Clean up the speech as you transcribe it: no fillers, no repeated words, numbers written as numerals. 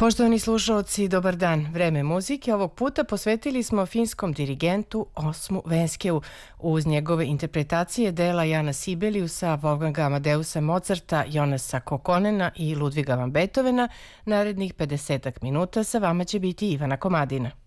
Poštovani slušalci, dobar dan. Vreme muzike ovog puta posvetili smo finskom dirigentu Osmu Venskeu uz njegove interpretacije dela Jana Sibeliusa, Wolfganga Amadeusa Mozarta, Jonasa Kokonena i Ludviga van Beethovena. Narednih 50 minuta sa vama će biti Ivana Komadina.